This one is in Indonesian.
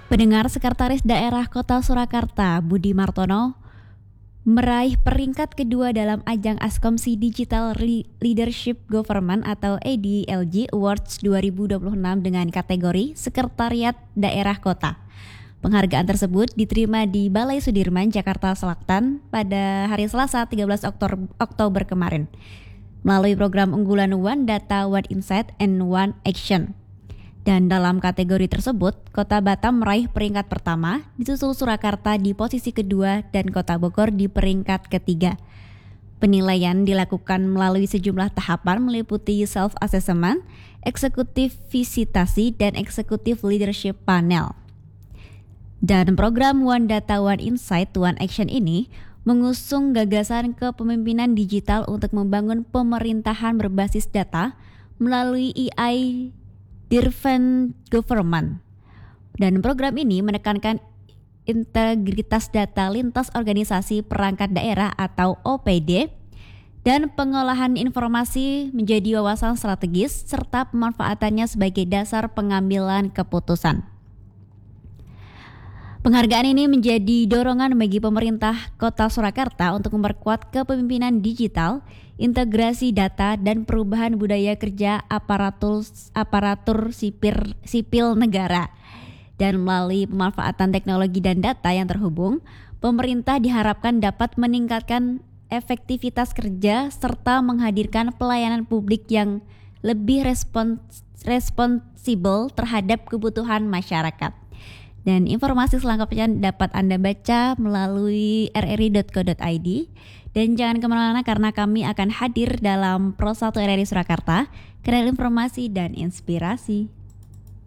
Pendengar, Sekretaris Daerah Kota Surakarta Budi Martono meraih peringkat kedua dalam ajang Askomsi Digital Leadership Government atau ADLG Awards 2026 dengan kategori Sekretariat Daerah Kota. Penghargaan tersebut diterima di Balai Sudirman, Jakarta Selatan pada hari Selasa 13 Oktober kemarin melalui program unggulan One Data, One Insight, and One Action. Dan dalam kategori tersebut, Kota Batam meraih peringkat pertama, disusul Surakarta di posisi kedua dan Kota Bogor di peringkat ketiga. Penilaian dilakukan melalui sejumlah tahapan meliputi self-assessment, eksekutif visitasi, dan eksekutif leadership panel. Dan program One Data, One Insight, One Action ini mengusung gagasan kepemimpinan digital untuk membangun pemerintahan berbasis data melalui AI Driven Government. Dan program ini menekankan integritas data lintas organisasi perangkat daerah atau OPD dan pengolahan informasi menjadi wawasan strategis serta pemanfaatannya sebagai dasar pengambilan keputusan. Penghargaan ini menjadi dorongan bagi pemerintah Kota Surakarta untuk memperkuat kepemimpinan digital, integrasi data, dan perubahan budaya kerja aparatur sipil negara. Dan melalui pemanfaatan teknologi dan data yang terhubung, pemerintah diharapkan dapat meningkatkan efektivitas kerja serta menghadirkan pelayanan publik yang lebih responsibel terhadap kebutuhan masyarakat. Dan informasi selengkapnya dapat Anda baca melalui rri.co.id. Dan jangan kemana-mana karena kami akan hadir dalam Pro 1 RRI Surakarta, Kanal Informasi dan Inspirasi.